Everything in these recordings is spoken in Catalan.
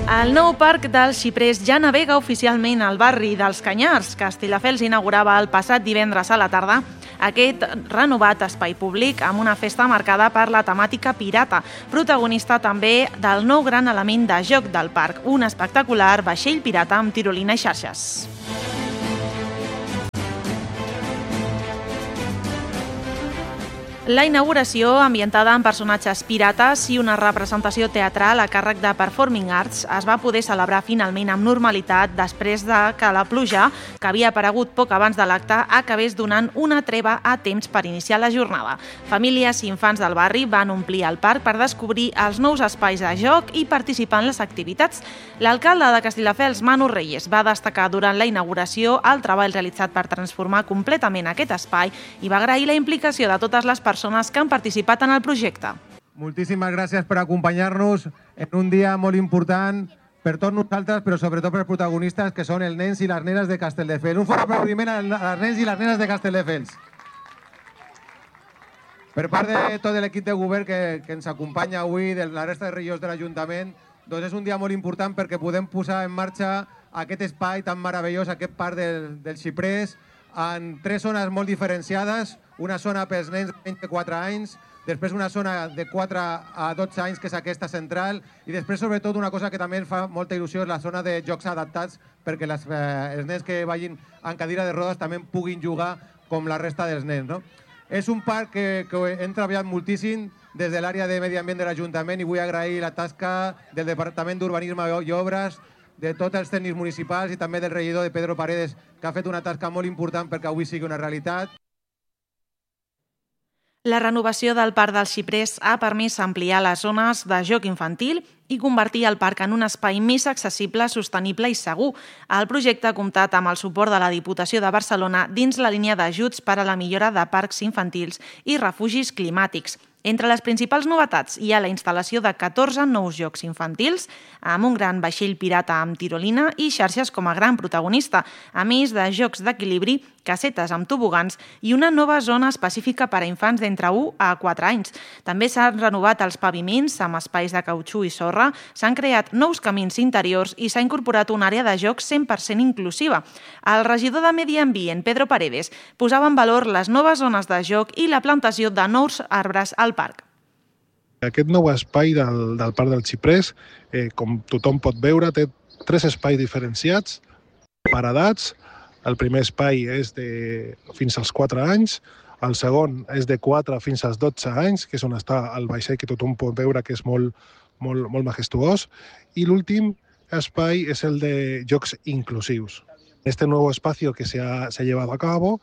El nou parc dels Xiprers ja navega oficialment al barri dels Canyars. Castelldefels inaugurava el passat divendres a la tarda aquest renovat espai públic amb una festa marcada per la temàtica pirata, protagonista també del nou gran element de joc del parc, un espectacular vaixell pirata amb tirolina i xarxes. La inauguració, ambientada en personatges pirates i una representació teatral a càrrec de Performing Arts, es va poder celebrar finalment amb normalitat després de que la pluja, que havia aparegut poc abans de l'acte, acabés donant una treva a temps per iniciar la jornada. Famílies i infants del barri van omplir el parc per descobrir els nous espais de joc i participar en les activitats. L'alcalde de Castelldefels, Manu Reyes, va destacar durant la inauguració el treball realitzat per transformar completament aquest espai i va agrair la implicació de totes les persones que han participat en el projecte. Moltíssimes gràcies per acompanyar-nos en un dia molt important per tots nosaltres, però sobretot per els protagonistes, que són els nens i les nenes de Castelldefels. Un fort aplaudiment als nens i les nenes de Castelldefels. Per part de tot l'equip de govern que ens acompanya avui, de la resta de regidors de l'Ajuntament, doncs és un dia molt important perquè podem posar en marxa aquest espai tan meravellós, aquest parc dels Xiprers, en 3 zones molt diferenciades, una zona pels nens de menys de 4 anys, després una zona de 4 a 12 anys, que és aquesta central, i després, sobretot, una cosa que també ens fa molta il·lusió és la zona de jocs adaptats, perquè els nens que vagin en cadira de rodes també puguin jugar com la resta dels nens, no? És un parc que hem treballat moltíssim des de l'àrea de Medi Ambient de l'Ajuntament i vull agrair la tasca del Departament d'Urbanisme i Obres, de tots els tècnics municipals i també del regidor de Pedro Paredes, que ha fet una tasca molt important perquè avui sigui una realitat. La renovació del Parc dels Xiprers ha permès ampliar les zones de joc infantil i convertir el parc en un espai més accessible, sostenible i segur. El projecte ha comptat amb el suport de la Diputació de Barcelona dins la línia d'ajuts per a la millora de parcs infantils i refugis climàtics. Entre les principals novetats hi ha la instal·lació de 14 nous jocs infantils, amb un gran vaixell pirata amb tirolina i xarxes com a gran protagonista, a més de jocs d'equilibri, casetes amb tobogans i una nova zona específica per a infants d'entre 1 a 4 anys. També s'han renovat els paviments amb espais de cautxú i sorra, s'han creat nous camins interiors i s'ha incorporat una àrea de jocs 100% inclusiva. El regidor de Medi Ambient, Pedro Paredes, posava en valor les noves zones de joc i la plantació de nous arbres al parc. Aquest nou espai del Parc dels Xiprers, com tothom pot veure, té 3 espais diferenciats per edats. El primer espai és fins als 4 anys, el segon és de 4 fins als 12 anys, que és on està el vaixell que tothom pot veure que és molt majestuós, i l'últim espai és el de jocs inclusius. En este nuevo espacio que se ha llevado a cabo,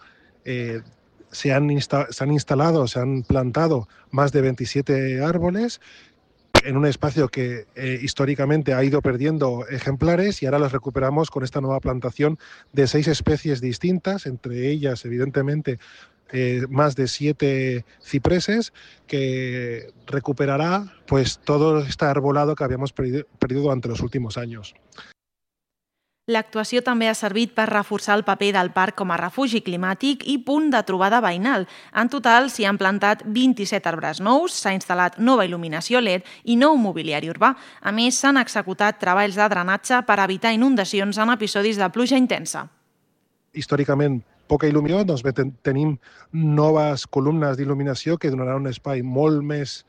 se han instalado, se han plantado más de 27 árboles en un espacio que históricamente ha ido perdiendo ejemplares y ahora los recuperamos con esta nueva plantación de 6 especies distintas, entre ellas, evidentemente, más de 7 cipreses, que recuperará pues todo este arbolado que habíamos perdido durante los últimos años. L'actuació també ha servit per reforçar el paper del parc com a refugi climàtic i punt de trobada veïnal. En total s'hi han plantat 27 arbres nous, s'ha instal·lat nova il·luminació LED i nou mobiliari urbà. A més, s'han executat treballs de drenatge per evitar inundacions en episodis de pluja intensa. Històricament, poca il·luminació, doncs tenim noves columnes d'il·luminació que donaran un espai molt més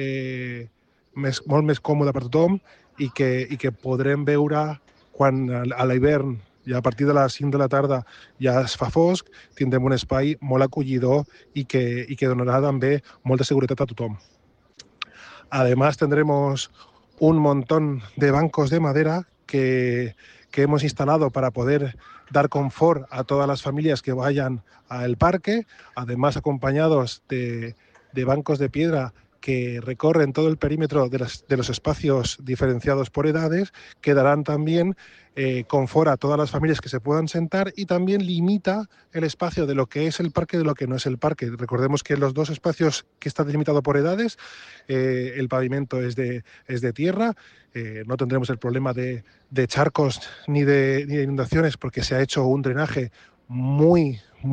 còmode per tothom i que podrem veure quan a l'hivern i a partir de les 5 de la tarda ja es fa fosc, tindrem un espai molt acollidor i que donará també molta seguretat a tothom. Además, tendremos un montón de bancos de madera que hemos instalado para poder dar confort a todas las familias que vayan al parque, además acompañados de bancos de piedra que recorren todo el perímetro de los espacios diferenciados por edades, que darán también confort a todas las familias que se puedan sentar y también limita el espacio de lo que es el parque de lo que no es el parque. Recordemos que los 2 espacios que están delimitados por edades, el pavimento es de tierra, no tendremos el problema de charcos ni de inundaciones porque se ha hecho un drenaje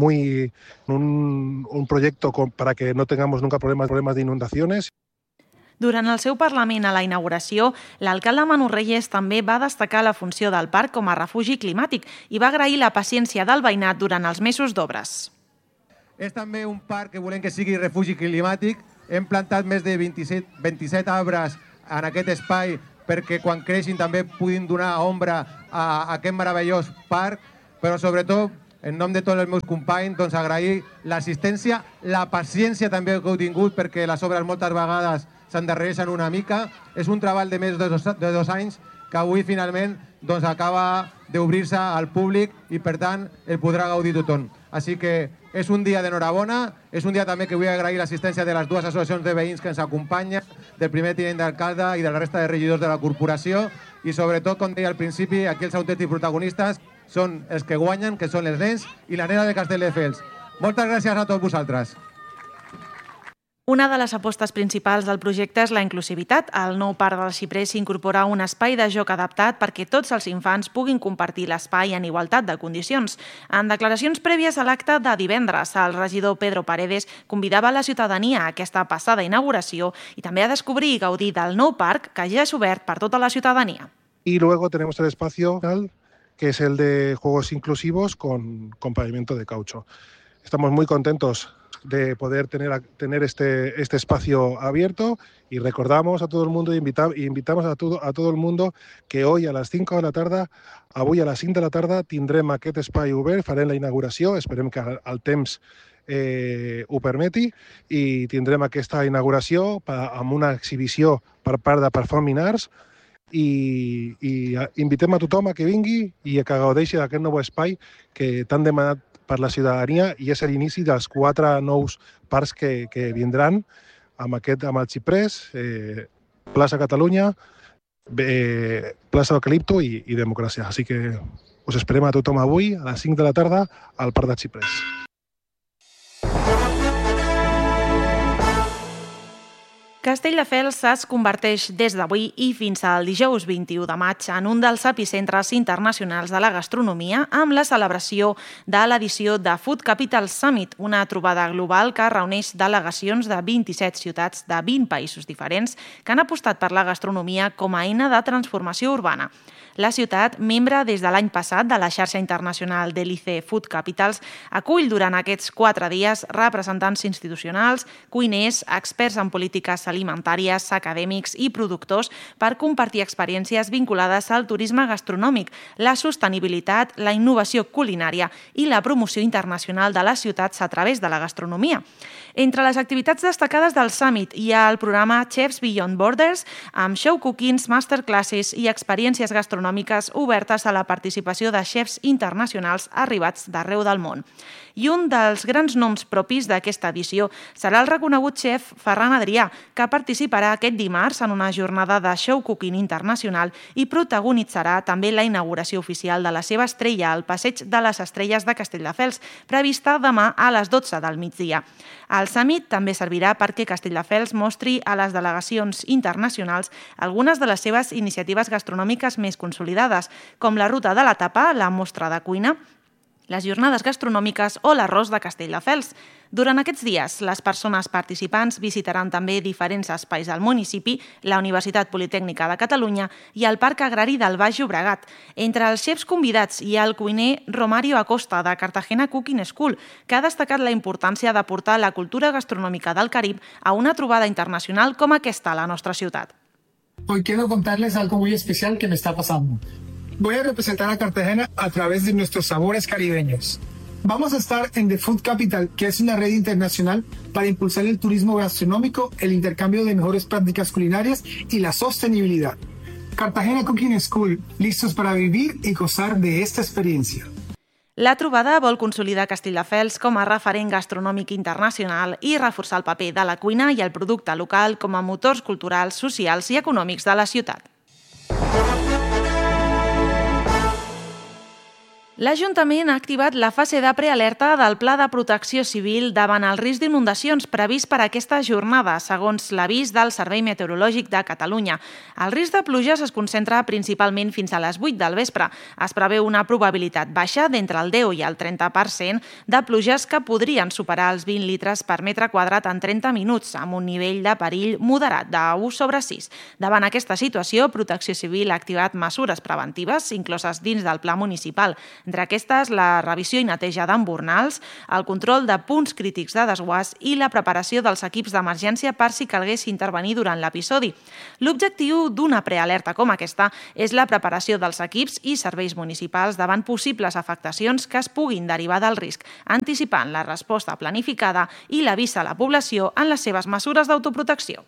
un proyecto para que no tengamos nunca problemas de inundaciones. Durant el seu parlament a la inauguració, l'alcalde Manu Reyes també va destacar la funció del parc com a refugi climàtic i va agrair la paciència del veïnat durant els mesos d'obres. És també un parc que volem que sigui refugi climàtic. Hem plantat més de 27 arbres en aquest espai perquè quan creixin també puguin donar ombra a aquest meravellós parc, però sobretot, en nom de tots els meus companys, doncs agrair l'assistència, la paciència també que heu tingut, perquè les obres moltes vegades s'endarrereixen una mica. És un treball de més de 2 anys que avui finalment doncs, acaba d'obrir-se al públic i per tant el podrà gaudir tothom. Així que és un dia d'enhorabona, és un dia també que vull agrair l'assistència de les dues associacions de veïns que ens acompanyen, del primer tinent d'alcalde i de la resta de regidors de la corporació i sobretot, com deia al principi, aquí els autèntics protagonistes són els que guanyen, que són els nens i la nena de Castelldefels. Moltes gràcies a tots vosaltres. Una de les apostes principals del projecte és la inclusivitat. Al nou parc del Xiprer s'incorpora un espai de joc adaptat perquè tots els infants puguin compartir l'espai en igualtat de condicions. En declaracions prèvies a l'acte de divendres, el regidor Pedro Paredes convidava la ciutadania a aquesta passada inauguració i també a descobrir i gaudir del nou parc que ja és obert per tota la ciutadania. Y luego tenemos el espacio que es el de juegos inclusivos con pavimento de caucho. Estamos muy contentos de poder tener este espacio abierto y recordamos a todo el mundo y invitamos a todo el mundo que hoy a les 5 de la tarda, avui a les 5 de la tarda tindrem aquest espai obert, farem la inauguració, esperem que el temps ho permeti i tindrem aquesta inauguració amb una exhibició per part de Performing Arts i invitem a tothom a que vingui i a que gaudeixi d'aquest nou espai que t'han demanat per la ciutadania i és l'inici dels 4 nous parcs que vindran amb el Xiprés, Plaça Catalunya, Plaça Eucalipto i Democràcia. Així que us esperem a tothom avui a les 5 de la tarda al Parc del Xiprés. Castelldefels es converteix des d'avui i fins al dijous 21 de maig en un dels epicentres internacionals de la gastronomia amb la celebració de l'edició de Food Capital Summit, una trobada global que reuneix delegacions de 27 ciutats de 20 països diferents que han apostat per la gastronomia com a eina de transformació urbana. La ciutat, membre des de l'any passat de la xarxa internacional d'Elice Food Capitals, acull durant aquests 4 dies representants institucionals, cuiners, experts en polítiques alimentàries, acadèmics i productors per compartir experiències vinculades al turisme gastronòmic, la sostenibilitat, la innovació culinària i la promoció internacional de les ciutats a través de la gastronomia. Entre les activitats destacades del Summit hi ha el programa Chefs Beyond Borders, amb show cookings, masterclasses i experiències gastronòmiques obertes a la participació de xefs internacionals arribats d'arreu del món. I un dels grans noms propis d'aquesta edició serà el reconegut xef Ferran Adrià, que participarà aquest dimarts en una jornada de show cooking internacional i protagonitzarà també la inauguració oficial de la seva estrella al Passeig de les Estrelles de Castelldefels, prevista demà a les 12 del migdia. El Summit també servirà perquè Castelldefels mostri a les delegacions internacionals algunes de les seves iniciatives gastronòmiques més consolidades, com la Ruta de la Tapa, la mostra de cuina, les jornades gastronòmiques o l'arròs de Castelldefels. Durant aquests dies, les persones participants visitaran també diferents espais del municipi, la Universitat Politècnica de Catalunya i el Parc Agrari del Baix Llobregat. Entre els xefs convidats hi ha el cuiner Romario Acosta, de Cartagena Cooking School, que ha destacat la importància de portar la cultura gastronòmica del Carib a una trobada internacional com aquesta a la nostra ciutat. Hoy quiero contarles algo muy especial que me está pasando. Voy a representar a Cartagena a través de nuestros sabores caribeños. Vamos a estar en The Food Capital, que es una red internacional para impulsar el turismo gastronómico, el intercambio de mejores prácticas culinarias y la sostenibilidad. Cartagena Cooking School, listos para vivir y gozar de esta experiencia. La trobada vol consolidar Castelldefels com a referent gastronòmic internacional i reforçar el paper de la cuina i el producte local com a motors culturals, socials i econòmics de la ciutat. L'Ajuntament ha activat la fase de prealerta del Pla de Protecció Civil davant el risc d'inundacions previst per aquesta jornada, segons l'avís del Servei Meteorològic de Catalunya. El risc de pluges es concentra principalment fins a les 8 del vespre. Es preveu una probabilitat baixa d'entre el 10 i el 30% de pluges que podrien superar els 20 litres per metre quadrat en 30 minuts, amb un nivell de perill moderat de 1/6. Davant aquesta situació, Protecció Civil ha activat mesures preventives incloses dins del Pla Municipal. Entre aquestes, la revisió i neteja d'embornals, el control de punts crítics de desguàs i la preparació dels equips d'emergència per si calgués intervenir durant l'episodi. L'objectiu d'una prealerta com aquesta és la preparació dels equips i serveis municipals davant possibles afectacions que es puguin derivar del risc, anticipant la resposta planificada i l'avís a la població en les seves mesures d'autoprotecció.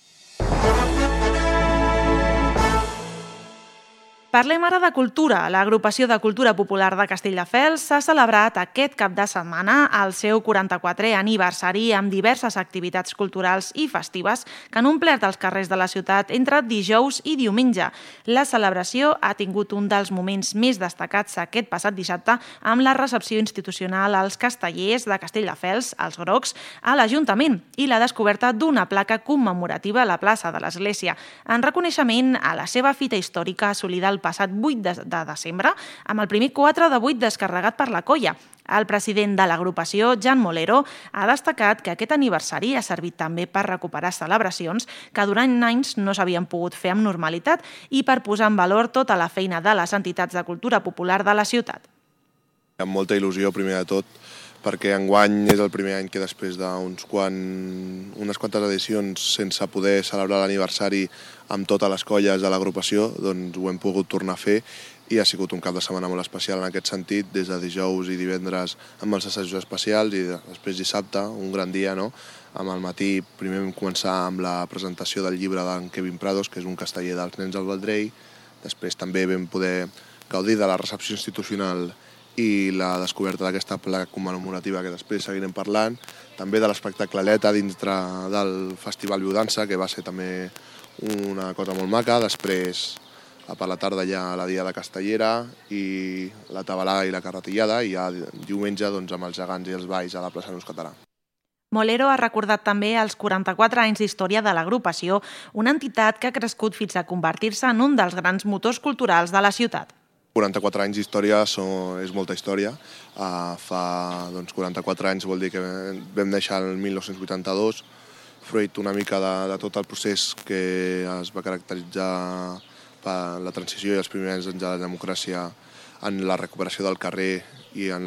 Parlem ara de cultura. L'Agrupació de Cultura Popular de Castelldefels s'ha celebrat aquest cap de setmana el seu 44è aniversari amb diverses activitats culturals i festives que han omplert els carrers de la ciutat entre dijous i diumenge. La celebració ha tingut un dels moments més destacats aquest passat dissabte amb la recepció institucional als castellers de Castelldefels, els Grocs, a l'Ajuntament i la descoberta d'una placa commemorativa a la plaça de l'Església, en reconeixement a la seva fita històrica assolida el passat 8 de desembre, amb el primer 4 de 8 descarregat per la colla. El president de l'agrupació, Jan Molero, ha destacat que aquest aniversari ha servit també per recuperar celebracions que durant anys no s'havien pogut fer amb normalitat i per posar en valor tota la feina de les entitats de cultura popular de la ciutat. Amb molta il·lusió, primer de tot, perquè enguany és el primer any que després d'unes quantes edicions sense poder celebrar l'aniversari amb totes les colles de l'agrupació, doncs ho hem pogut tornar a fer i ha sigut un cap de setmana molt especial en aquest sentit, des de dijous i divendres amb els assajos especials i després dissabte, un gran dia, no? Amb el matí primer vam començar amb la presentació del llibre d'en Kevin Prados, que és un casteller dels nens del Vendrell, després també vam poder gaudir de la recepció institucional i la descoberta d'aquesta placa commemorativa que després seguirem parlant, també de l'espectacle Aleta dintre del Festival Viudança, que va ser també una cosa molt maca. Després, per la tarda hi ha la Diada Castellera i la tabalada i la carretillada, i ja diumenge amb els gegants i els balls a la plaça Neus Català. Molero ha recordat també els 44 anys d'història de l'agrupació, una entitat que ha crescut fins a convertir-se en un dels grans motors culturals de la ciutat. 44 anys d'història és molta història. Fa 44 anys vol dir que vam néixer el 1982, fruit una mica de tot el procés que es va caracteritzar per la transició i els primers anys de la democràcia en la recuperació del carrer i en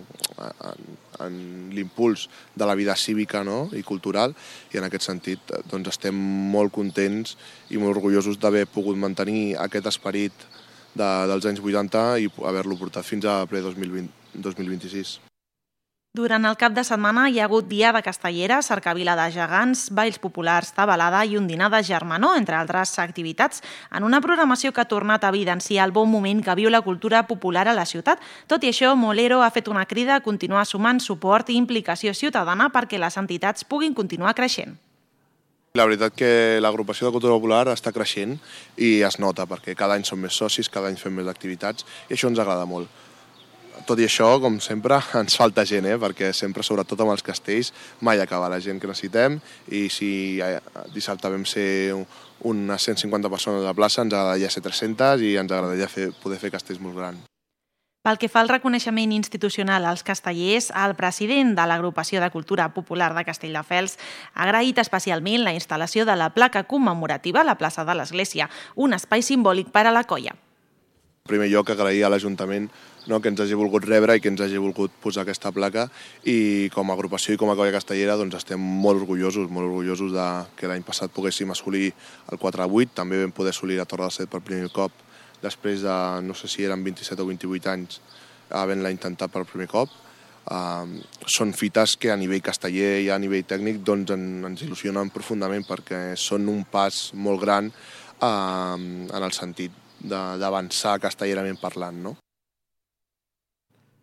l'impuls de la vida cívica, no? I cultural, i en aquest sentit estem molt contents i molt orgullosos d'haver pogut mantenir aquest esperit dels anys 80 i haver-lo portat fins a ple 2026. Durant el cap de setmana hi ha hagut Diada Castellera, cercavila de gegants, balls populars, tabalada i un dinar de germanor, entre altres activitats, en una programació que ha tornat a evidenciar el bon moment que viu la cultura popular a la ciutat. Tot i això, Molero ha fet una crida a continuar sumant suport i implicació ciutadana perquè les entitats puguin continuar creixent. La veritat que l'agrupació de cultura popular està creixent i es nota perquè cada any som més socis, cada any fem més activitats i això ens agrada molt. Tot i això, com sempre, ens falta gent, perquè sempre, sobretot amb els castells, mai acaba la gent que necessitem i si dissabte vam ser unes 150 persones a la plaça, ens agradaria ser 300 i ens agradaria poder fer castells molt grans. Pel que fa al reconeixement institucional als castellers, el president de l'Agrupació de Cultura Popular de Castelldefels ha agraït especialment la instal·lació de la placa commemorativa a la plaça de l'Església, un espai simbòlic per a la colla. En primer lloc, agrair a l'Ajuntament que ens hagi volgut rebre i que ens hagi volgut posar aquesta placa, i com a agrupació i com a colla castellera estem molt orgullosos que l'any passat poguéssim assolir el 4/8, també vam poder assolir la Torre de Set per primer cop, després de, no sé si eren 27 o 28 anys, havent-la intentat per primer cop. Són fites que a nivell casteller i a nivell tècnic ens il·lusionen profundament perquè són un pas molt gran en el sentit d'avançar castellerament parlant, no?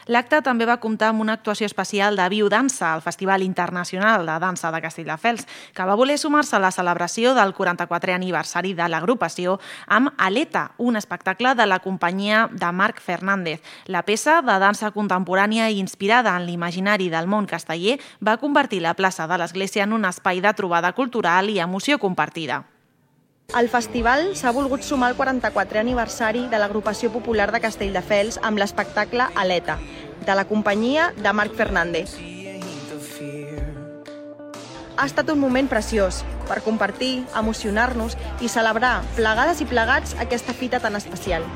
L'acte també va comptar amb una actuació especial de Biodansa, el Festival Internacional de Dansa de Castelldefels, que va voler sumar-se a la celebració del 44è aniversari de l'agrupació amb Aleta, un espectacle de la companyia de Marc Fernández. La peça de dansa contemporània i inspirada en l'imaginari del món casteller va convertir la plaça de l'Església en un espai de trobada cultural i emoció compartida. El festival s'ha volgut sumar al 44è aniversari de l'Agrupació Popular de Castelldefels amb l'espectacle Aleta, de la companyia de Marc Fernández. Ha estat un moment preciós per compartir, emocionar-nos i celebrar, plegades i plegats, aquesta fita tan especial.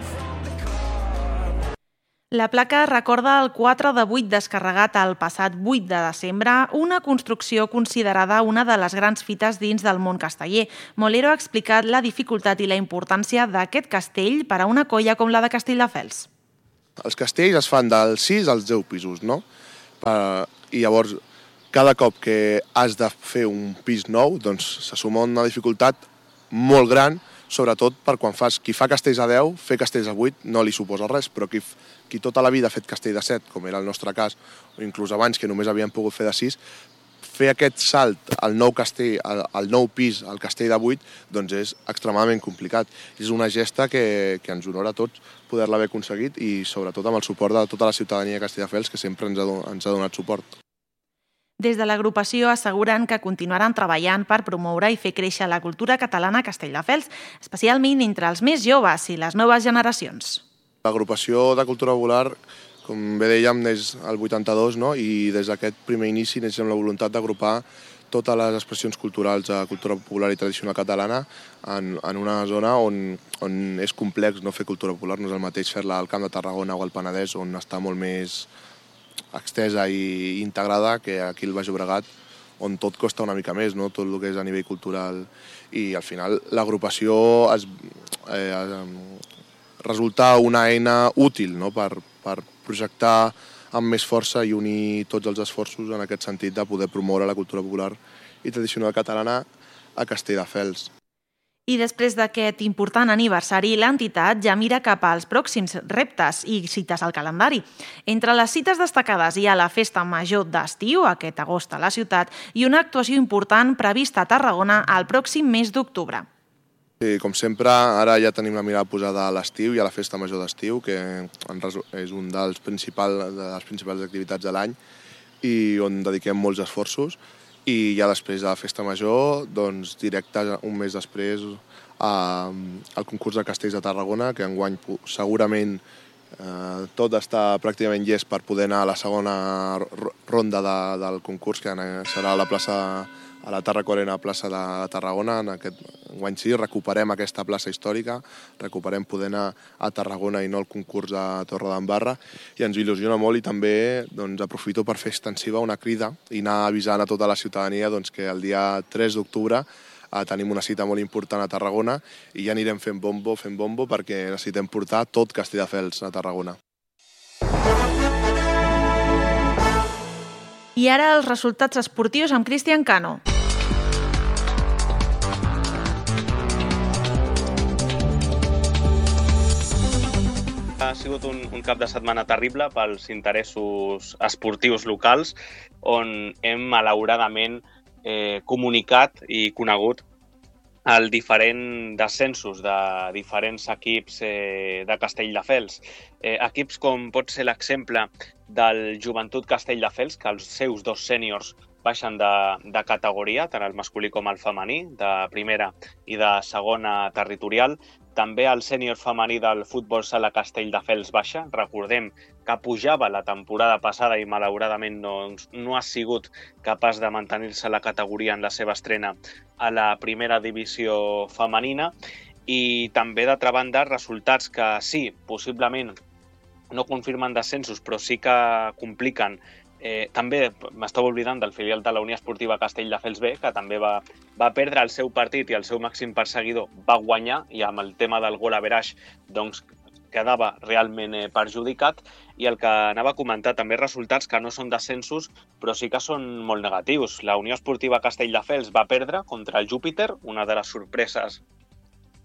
La placa recorda el 4 de 8 descarregat el passat 8 de desembre, una construcció considerada una de les grans fites dins del món casteller. Molero ha explicat la dificultat i la importància d'aquest castell per a una colla com la de Castelldefels. Els castells es fan dels 6 als 10 pisos, no? I llavors, cada cop que has de fer un pis nou, doncs se suma una dificultat molt gran, sobretot per quan qui fa castells a 10, fer castells a 8 no li suposa res, però qui tota la vida ha fet castell de 7, com era el nostre cas, o inclús abans, que només havíem pogut fer de 6, fer aquest salt al nou castell, al nou pis, al castell de 8, doncs és extremadament complicat. És una gesta que ens honora a tots poder-la haver aconseguit i sobretot amb el suport de tota la ciutadania de Castelldefels, que sempre ens ha donat suport. Des de l'agrupació asseguren que continuaran treballant per promoure i fer créixer la cultura catalana a Castelldefels, especialment entre els més joves i les noves generacions. L'agrupació de cultura popular, com bé dèiem, neix el 82, no? I des d'aquest primer inici neix amb la voluntat d'agrupar totes les expressions culturals de cultura popular i tradicional catalana en una zona on és complex no fer cultura popular. No és el mateix fer-la al Camp de Tarragona o al Penedès, on està molt més extesa i integrada, que aquí al Baix Llobregat, on tot costa una mica més, no? Tot el que és a nivell cultural. I al final l'agrupació resulta una eina útil, no? per projectar amb més força i unir tots els esforços en aquest sentit de poder promoure la cultura popular i tradicional catalana a Castelldefels. I després d'aquest important aniversari, l'entitat ja mira cap als pròxims reptes i cites al calendari. Entre les cites destacades hi ha la Festa Major d'estiu, aquest agost a la ciutat, i una actuació important prevista a Tarragona el pròxim mes d'octubre. Sí, com sempre, ara ja tenim la mirada posada a l'estiu i a la Festa Major d'estiu, que és un de les principals activitats de l'any i on dediquem molts esforços. I ja després de la Festa Major, doncs directe un mes després al concurs de castells de Tarragona, que enguany segurament tot està pràcticament llest per poder anar a la segona ronda del concurs, que serà a la Tarracorena, plaça de Tarragona. Enguany sí, recuperem aquesta plaça històrica, recuperem poder anar a Tarragona i no al concurs de Torredembarra, i ens il·lusiona molt i també aprofito per fer extensiva una crida i anar avisant a tota la ciutadania que el dia 3 d'octubre tenim una cita molt important a Tarragona i ja anirem fent bombo perquè necessitem portar tot Castelldefels a Tarragona. I ara els resultats esportius amb Cristian Cano. Ha sigut un cap de setmana terrible pels interessos esportius locals, on hem malauradament comunicat i conegut el diferent descensos de diferents equips de Castelldefels. Equips com pot ser l'exemple del Joventut Castelldefels, que els seus 2 sèniors baixen de categoria, tant el masculí com el femení, de primera i de segona territorial. També el sènior femení del futbol sala Castelldefels baixa. Recordem que pujava la temporada passada i malauradament no ha sigut capaç de mantenir-se la categoria en la seva estrena a la primera divisió femenina. I també, d'altra banda, resultats que sí, possiblement no confirmen descensos, però sí que compliquen. També m'estava oblidant del filial de la Unió Esportiva Castelldefels B, que també va perdre el seu partit i el seu màxim perseguidor va guanyar, i amb el tema del gol average quedava realment perjudicat. I el que anava a comentar, també resultats que no són descensos, però sí que són molt negatius. La Unió Esportiva Castelldefels va perdre contra el Júpiter, una de les sorpreses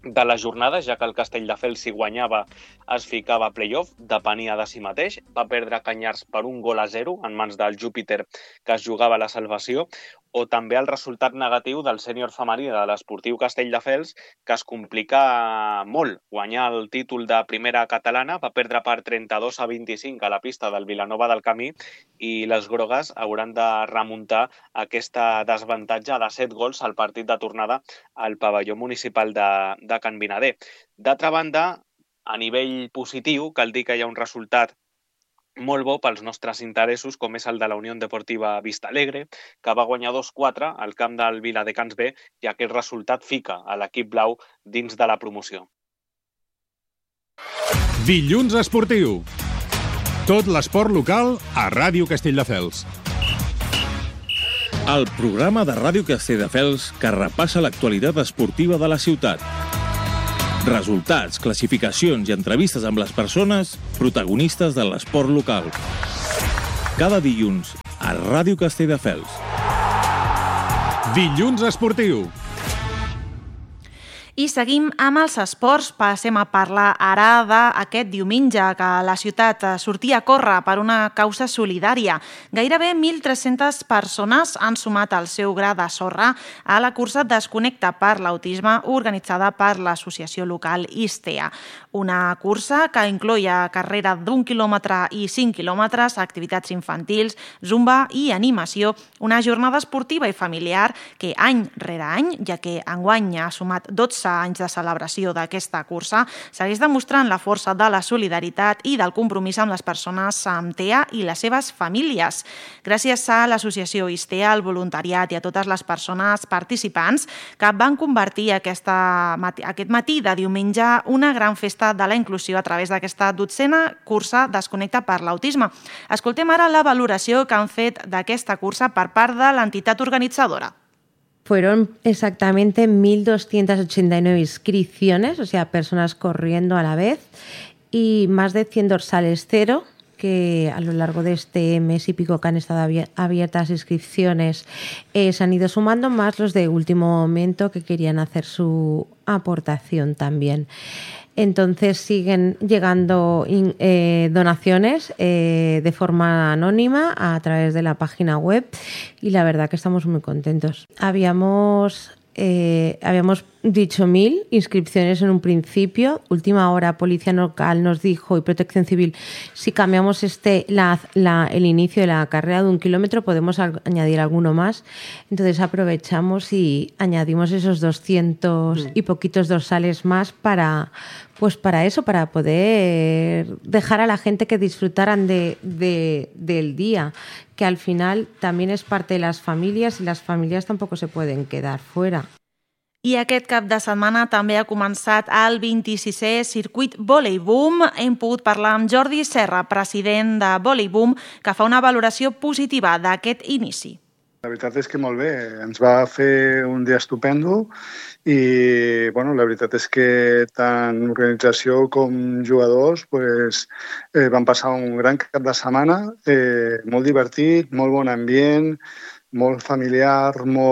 de la jornada, ja que el Castelldefels, si guanyava, es ficava a play-off, depenia de si mateix. Va perdre Canyars per 1-0 en mans del Júpiter, que es jugava la salvació, o també el resultat negatiu del sènior femení de l'Esportiu Castelldefels, que es complica molt. Guanyar el títol de primera catalana, va perdre per 32-25 a la pista del Vilanova del Camí, i les grogues hauran de remuntar aquesta desavantatge de 7 gols al partit de tornada al pavelló municipal de Can Vinader. D'altra banda, a nivell positiu, cal dir que hi ha un resultat molt bo pels nostres interessos, com és el de la Unió Deportiva Vistalegre, que va guanyar 2-4 al camp del Viladecans B, i aquest resultat fica a l'equip blau dins de la promoció. Dilluns esportiu. Tot l'esport local a Ràdio Castelldefels. El programa de Ràdio Castelldefels que repassa l'actualitat esportiva de la ciutat. Resultats, classificacions i entrevistes amb les persones protagonistes de l'esport local. Cada dilluns a Ràdio Castelldefels. Dilluns esportiu. I seguim amb els esports. Passem a parlar ara d'aquest diumenge que la ciutat sortia a córrer per una causa solidària. Gairebé 1.300 persones han sumat el seu gra de sorra a la cursa Desconnecta per l'autisme organitzada per l'associació local ISTEA. Una cursa que incloïa carrera d'1 quilòmetre i 5 quilòmetres, activitats infantils, zumba i animació, una jornada esportiva i familiar que any rere any, ja que enguany ha sumat 12 anys de celebració d'aquesta cursa, segueix demostrant la força de la solidaritat i del compromís amb les persones amb TEA i les seves famílies. Gràcies a l'associació ISTEA, al voluntariat i a totes les persones participants que van convertir aquest matí de diumenge una gran festa de la inclusió a través d'aquesta 12a cursa Desconnecta per l'autisme. Escoltem ara la valoració que han fet d'aquesta cursa per part de l'entitat organitzadora. Fueron exactamente 1.289 inscripciones, o sea, personas corriendo a la vez, y más de 100 dorsales cero, que a lo largo de este mes y pico que han estado abiertas inscripciones se han ido sumando, más los de último momento que querían hacer su aportación también. Entonces siguen llegando donaciones de forma anónima a través de la página web y la verdad que estamos muy contentos. Habíamos dicho 1.000 inscripciones en un principio. Última hora, Policía Local nos dijo y Protección Civil, si cambiamos el inicio de la carrera de 1 kilómetro podemos añadir alguno más. Entonces aprovechamos y añadimos esos 200 y poquitos dorsales más para eso, para poder dejar a la gente que disfrutaran del día, que al final también es parte de las familias y las familias tampoco se pueden quedar fuera. I aquest cap de setmana també ha començat el 26è circuit Volleyboom. Hem pogut parlar amb Jordi Serra, president de Volleyboom, que fa una valoració positiva d'aquest inici. La veritat és que molt bé, ens va fer un dia estupendo i la veritat és que tant organització com jugadors van passar un gran cap de setmana, molt divertit, molt bon ambient, molt familiar,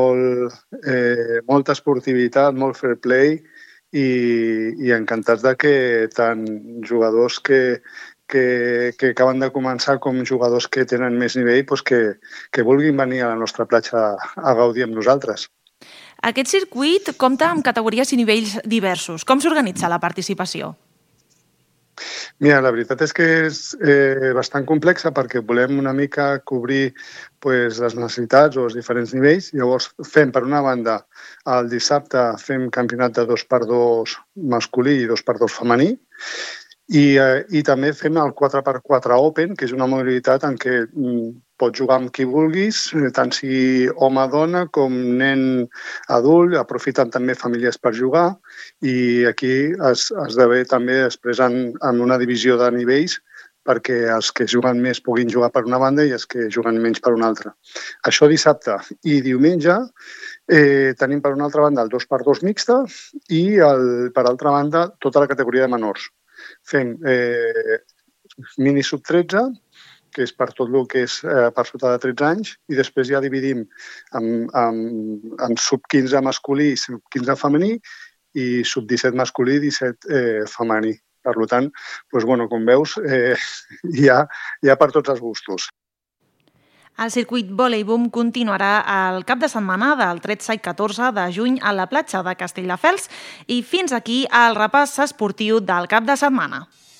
molta esportivitat, molt fair play i encantats de que tant jugadors que acaben de començar com jugadors que tenen més nivell que vulguin venir a la nostra platja a gaudir amb nosaltres. Aquest circuit compta amb categories i nivells diversos. Com s'organitza la participació? Mira, la veritat és que és bastant complexa perquè volem una mica cobrir les necessitats o els diferents nivells. Llavors fem, per una banda, el dissabte fem campionat de 2x2 masculí i 2x2 femení i també fem el 4x4 Open, que és una modalitat en què pots jugar amb qui vulguis, tant si home-dona com nen adult, aprofiten també famílies per jugar i aquí esdevé també després en una divisió de nivells perquè els que juguen més puguin jugar per una banda i els que juguen menys per una altra. Això dissabte. I diumenge tenim per una altra banda el 2x2 mixta i per altra banda tota la categoria de menors. Fem mini sub-13, que és per tot el que és per sota de 13 anys, i després ja dividim en sub-15 masculí i sub-15 femení i sub-17 masculí, 17 femení. Per tant, com veus, hi ha per tots els gustos. El circuit Volleyboom continuarà el cap de setmana del 13 i 14 de juny a la platja de Castelldefels i fins aquí el repàs esportiu del cap de setmana.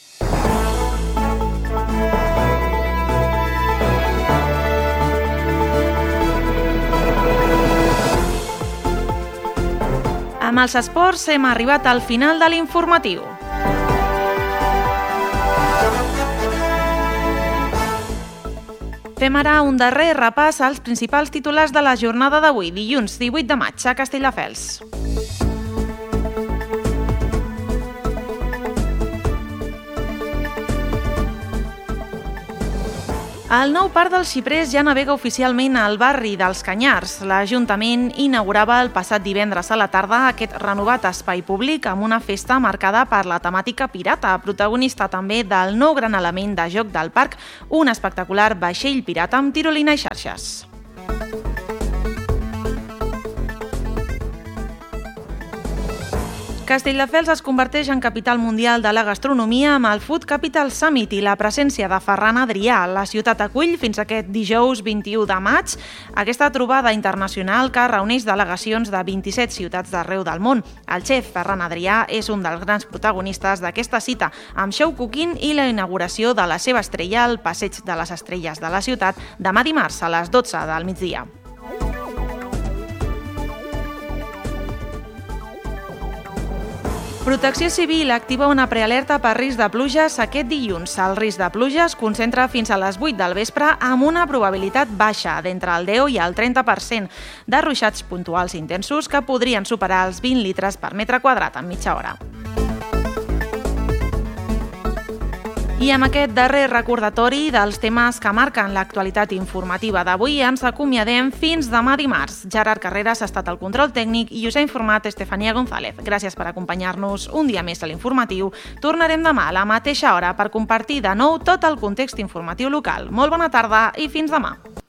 Amb els esports hem arribat al final de l'informatiu. Fem ara un darrer repàs als principals titulars de la jornada d'avui, dilluns 18 de maig, a Castelldefels. El nou parc del Xiprés ja navega oficialment al barri dels Canyars. L'Ajuntament inaugurava el passat divendres a la tarda aquest renovat espai públic amb una festa marcada per la temàtica pirata, protagonista també del nou gran element de joc del parc, un espectacular vaixell pirata amb tirolina i xarxes. Castelldefels es converteix en capital mundial de la gastronomia amb el Food Capital Summit i la presència de Ferran Adrià. La ciutat acull fins aquest dijous 21 de maig aquesta trobada internacional que reuneix delegacions de 27 ciutats d'arreu del món. El xef Ferran Adrià és un dels grans protagonistes d'aquesta cita, amb show cooking i la inauguració de la seva estrella al Passeig de les Estrelles de la ciutat demà dimarts a les 12 del migdia. Protecció Civil activa una prealerta per risc de pluges aquest dilluns. El risc de pluja es concentra fins a les 8 del vespre amb una probabilitat baixa d'entre el 10 i el 30% de ruixats puntuals intensos que podrien superar els 20 litres per metre quadrat en mitja hora. I amb aquest darrer recordatori dels temes que marquen l'actualitat informativa d'avui ens acomiadem fins demà dimarts. Gerard Carreras ha estat al control tècnic i us ha informat Estefania González. Gràcies per acompanyar-nos un dia més a l'informatiu. Tornarem demà a la mateixa hora per compartir de nou tot el context informatiu local. Molt bona tarda i fins demà.